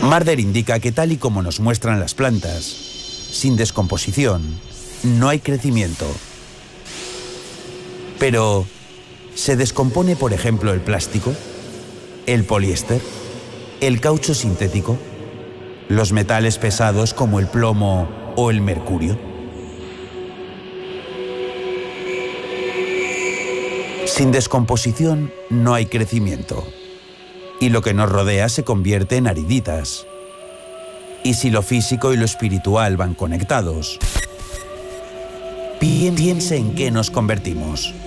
Marder indica que tal y como nos muestran las plantas, sin descomposición, no hay crecimiento. Pero, ¿se descompone, por ejemplo, el plástico, el poliéster, el caucho sintético, los metales pesados como el plomo o el mercurio? Sin descomposición no hay crecimiento, y lo que nos rodea se convierte en ariditas. Y si lo físico y lo espiritual van conectados, piense en qué nos convertimos.